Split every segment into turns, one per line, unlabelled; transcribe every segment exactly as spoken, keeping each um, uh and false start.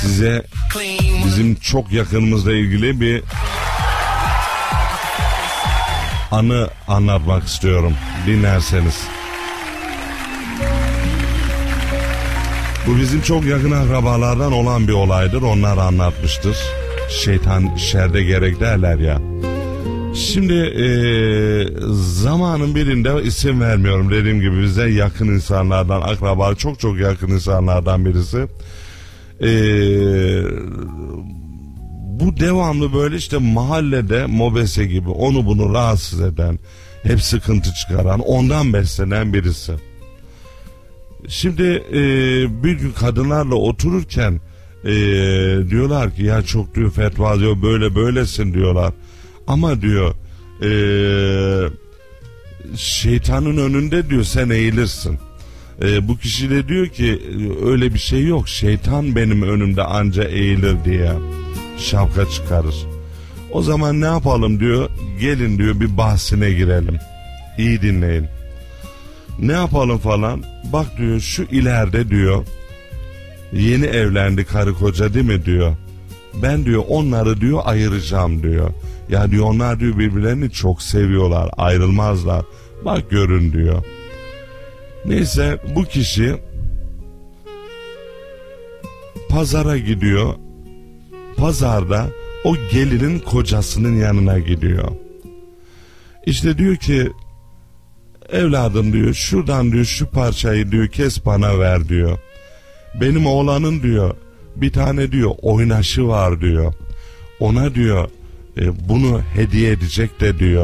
Size bizim çok yakınımızla ilgili bir anı anlatmak istiyorum, dinlerseniz. Bu bizim çok yakın akrabalardan olan bir olaydır. Onlar anlatmıştır. Şeytan şerde gerek derler ya. Şimdi e, zamanın birinde, isim vermiyorum, dediğim gibi bize yakın insanlardan, akraba, çok çok yakın insanlardan birisi. E, bu devamlı böyle işte mahallede mobese gibi onu bunu rahatsız eden, hep sıkıntı çıkaran, ondan beslenen birisi. Şimdi e, bir gün kadınlarla otururken e, diyorlar ki ya çok diyor fetva diyor, böyle böylesin diyorlar. Ama diyor e, şeytanın önünde diyor sen eğilirsin. E, bu kişi de diyor ki öyle bir şey yok, şeytan benim önümde anca eğilir diye şapka çıkarır. O zaman ne yapalım diyor, gelin diyor bir bahsine girelim, iyi dinleyin. Ne yapalım falan, bak diyor şu ileride diyor yeni evlendi karı koca değil mi diyor, ben diyor onları diyor ayıracağım diyor. Ya diyor onlar diyor birbirlerini çok seviyorlar, ayrılmazlar, bak görün diyor. Neyse bu kişi pazara gidiyor, pazarda o gelinin kocasının yanına gidiyor. İşte diyor ki evladım diyor şuradan diyor şu parçayı diyor kes bana ver diyor. Benim oğlanın diyor bir tane diyor oynaşı var diyor. Ona diyor e, bunu hediye edecek de diyor.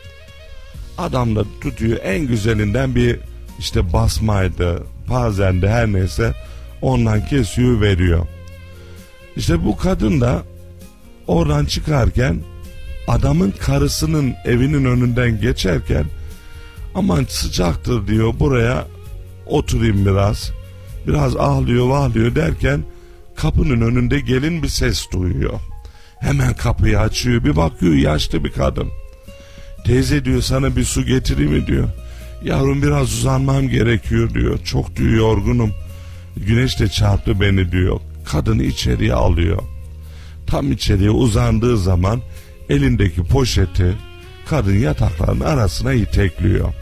Adam da tutuyor en güzelinden bir işte basmaydı, pazendi, her neyse ondan kesiyor veriyor. İşte bu kadın da oradan çıkarken adamın karısının evinin önünden geçerken aman sıcaktır diyor buraya oturayım biraz. Biraz ağlıyor vahlıyor derken kapının önünde gelin bir ses duyuyor. Hemen kapıyı açıyor, bir bakıyor yaşlı bir kadın. Teyze diyor sana bir su getireyim mi diyor. Yavrum biraz uzanmam gerekiyor diyor. Çok diyor yorgunum. Güneş de çarptı beni diyor. Kadını içeriye alıyor. Tam içeriye uzandığı zaman elindeki poşeti kadın yataklarının arasına itekliyor.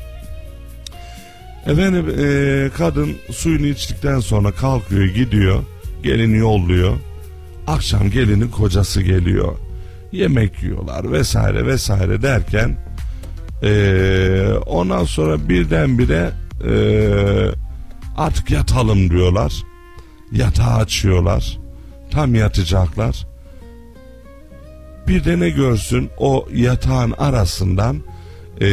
Efendim e, kadın suyunu içtikten sonra kalkıyor gidiyor. Gelini yolluyor. Akşam gelinin kocası geliyor. Yemek yiyorlar vesaire vesaire derken e, ondan sonra birdenbire e, artık yatalım diyorlar. Yatağı açıyorlar. Tam yatacaklar. Bir de ne görsün o yatağın arasından e,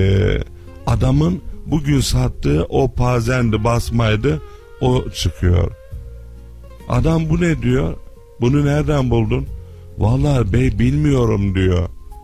adamın bugün sattığı o pazendi basmaydı o çıkıyor. Adam bu ne diyor? Bunu nereden buldun? Vallahi bey bilmiyorum diyor.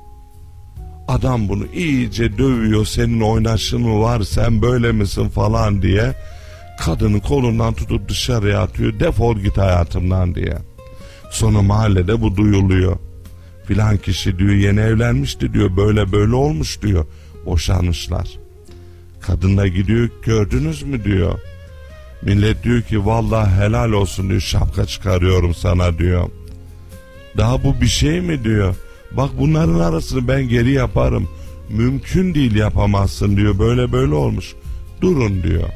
Adam bunu iyice dövüyor, senin oynaşın mı var, sen böyle misin falan diye. Kadının kolundan tutup dışarıya atıyor, defol git hayatımdan diye. Sonra mahallede bu duyuluyor. Filan kişi diyor yeni evlenmişti diyor, böyle böyle olmuş diyor. Boşanmışlar. Kadınla gidiyor, gördünüz mü diyor. Millet diyor ki vallahi helal olsun diyor, şapka çıkarıyorum sana diyor. Daha bu bir şey mi diyor. Bak bunların arasını ben geri yaparım. Mümkün değil yapamazsın diyor, böyle böyle olmuş. Durun diyor.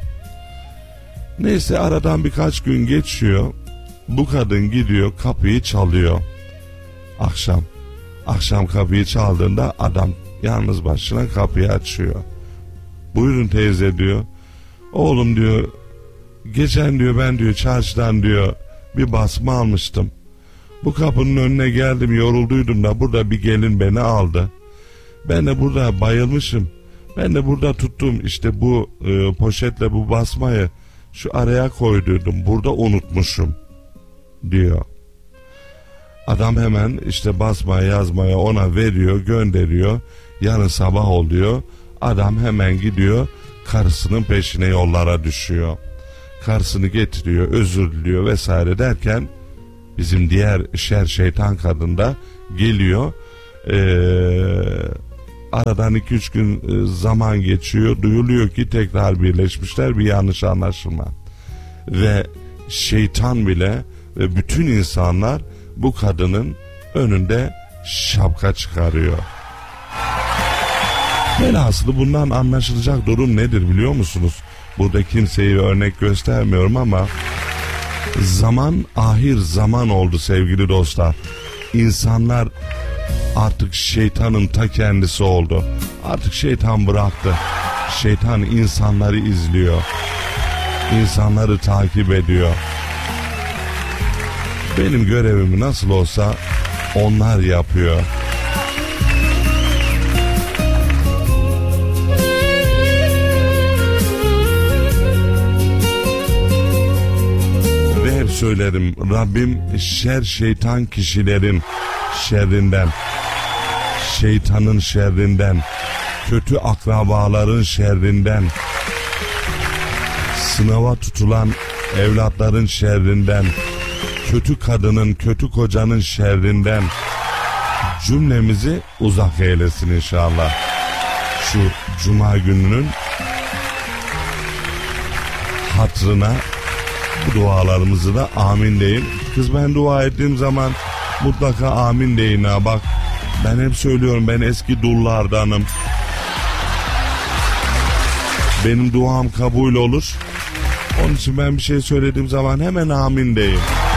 Neyse aradan birkaç gün geçiyor. Bu kadın gidiyor kapıyı çalıyor. Akşam. Akşam kapıyı çaldığında adam yalnız başına kapıyı açıyor. Buyurun teyze diyor. Oğlum diyor geçen diyor ben diyor çarşıdan diyor bir basma almıştım. Bu kapının önüne geldim, yorulduydum da burada bir gelin beni aldı. Ben de burada bayılmışım. Ben de burada tuttum işte bu e, poşetle bu basmayı şu araya koyduydum. Burada unutmuşum diyor. Adam hemen işte basmaya yazmaya ona veriyor, gönderiyor. Yarın sabah oluyor. Adam hemen gidiyor karısının peşine, yollara düşüyor. Karısını getiriyor, özür diliyor vesaire derken bizim diğer şer şeytan kadın da geliyor. Ee, aradan iki üç gün e, zaman geçiyor. Duyuluyor ki tekrar birleşmişler, bir yanlış anlaşılma. Ve şeytan bile ve bütün insanlar bu kadının önünde şapka çıkarıyor. Velhasılı bundan anlaşılacak durum nedir biliyor musunuz? Burada kimseyi örnek göstermiyorum ama zaman ahir zaman oldu sevgili dostlar. İnsanlar artık şeytanın ta kendisi oldu. Artık şeytan bıraktı. Şeytan insanları izliyor. İnsanları takip ediyor. Benim görevimi nasıl olsa onlar yapıyor. Ve hep söylerim, Rabbim şer şeytan kişilerin şerrinden, şeytanın şerrinden, kötü akrabaların şerrinden, sınava tutulan evlatların şerrinden, kötü kadının, kötü kocanın şerrinden cümlemizi uzak eylesin inşallah. Şu cuma gününün hatırına bu dualarımızı da amin deyin. Kız ben dua ettiğim zaman mutlaka amin deyin ha. Bak ben hep söylüyorum, ben eski dullardanım. Benim duam kabul olur. Onun için ben bir şey söylediğim zaman hemen amin deyin.